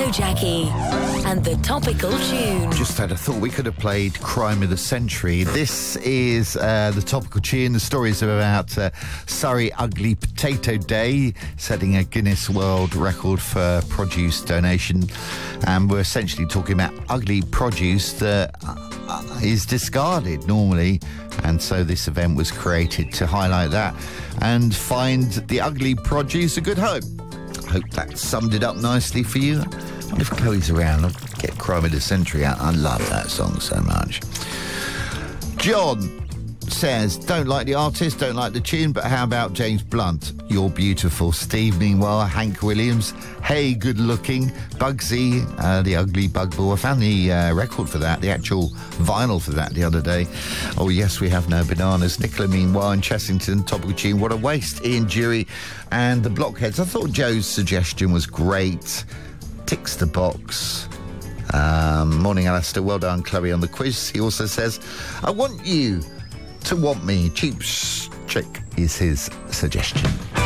Joe Jackie and the topical tune. Just had a thought we could have played Crime of the Century. This is the topical tune. The story is about Surrey Ugly Potato Day, setting a Guinness World Record for produce donation. And we're essentially talking about ugly produce that is discarded normally. And so this event was created to highlight that and find the ugly produce a good home. I hope that summed it up nicely for you. I wonder if Chloe's around. I'll get Crime of the Century out. I love that song so much. John says, don't like the artist, don't like the tune, but how about James Blunt? You're beautiful. Steve, meanwhile, Hank Williams, hey, good looking. Bugsy, the ugly bug ball. I found the record for that, the actual vinyl for that the other day. Oh, yes, we have no bananas. Nicola, meanwhile, in Chessington, topical tune, what a waste. Ian Dewey and the Blockheads. I thought Joe's suggestion was great. Ticks the box. Morning, Alistair. Well done, Chloe, on the quiz. He also says, I want you to want me. Cheap Trick is his suggestion.